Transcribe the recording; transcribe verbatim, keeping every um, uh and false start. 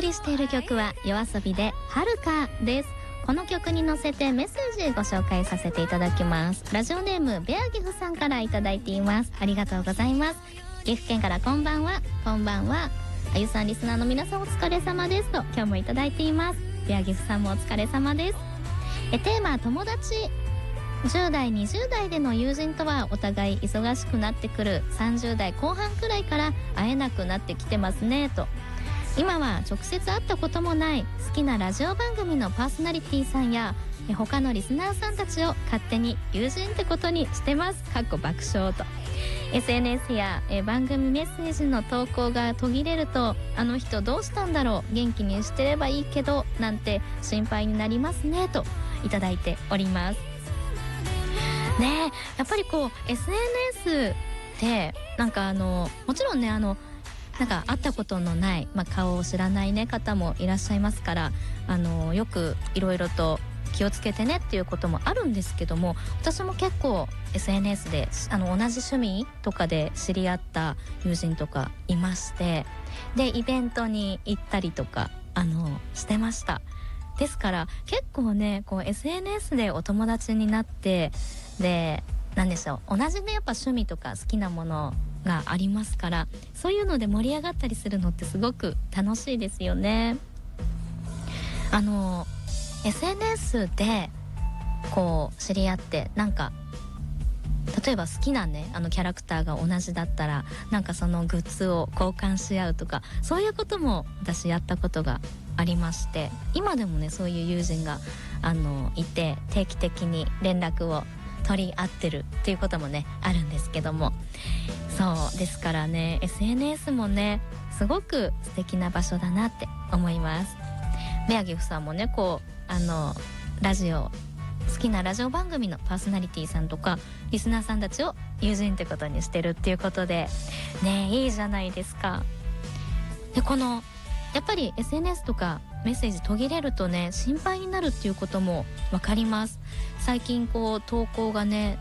送りしている曲はYOASOBIではるかです。この曲に乗せてメッセージご紹介させていただきます。ラジオネームベアギフさんからいただいています。ありがとうございます。岐阜県からこんばんは。こんばんは。あゆさんリスナーの皆さんお疲れ様ですと今日もいただいています。ベアギフさんもお疲れ様です。えテーマは友達。じゅう代にじゅう代での友人とはお互い忙しくなってくるさんじゅう代後半くらいから会えなくなってきてますねと。今は直接会ったこともない好きなラジオ番組のパーソナリティさんや他のリスナーさんたちを勝手に友人ってことにしてます。かっこ爆笑と。 エスエヌエス や番組メッセージの投稿が途切れると、あの人どうしたんだろう、元気にしてればいいけどなんて心配になりますねといただいておりますね。えやっぱりこう エスエヌエス でなんかあのもちろんねあのなんか会ったことのない、まあ、顔を知らない、ね、方もいらっしゃいますから、あのよくいろいろと気をつけてねっていうこともあるんですけども、私も結構 エスエヌエス であの同じ趣味とかで知り合った友人とかいまして、でイベントに行ったりとかあのしてました。ですから結構ねこう エスエヌエス でお友達になって、でなんでしょう、同じねやっぱ趣味とか好きなものがありますから、そういうので盛り上がったりするのってすごく楽しいですよね。あの エスエヌエス でこう知り合って、なんか例えば好きなねあのキャラクターが同じだったらなんかそのグッズを交換し合うとか、そういうことも私やったことがありまして、今でもねそういう友人があのいて定期的に連絡を取り合ってるっていうこともねあるんですけども、そうですからね エスエヌエス もねすごく素敵な場所だなって思います。ベアギフさんもねこうあのラジオ好きなラジオ番組のパーソナリティさんとかリスナーさんたちを友人ってことにしてるっていうことでね、いいじゃないですか。でこのやっぱり エスエヌエス とかメッセージ途切れるとね心配になるっていうこともわかります。最近こう投稿がね